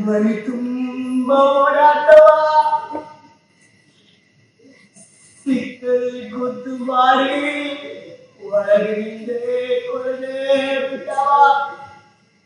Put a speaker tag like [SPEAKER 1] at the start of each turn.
[SPEAKER 1] ಮನಿ ತುಂಬ ಓಡಾಟವ ಸಿಕ್ಕಲ್ಲಿ ಗೊತ್ತು ಮಾಡಿ ಒಳಗಿಂದೆ ಕೊಡದೆ ಬಿಟ್ಟವ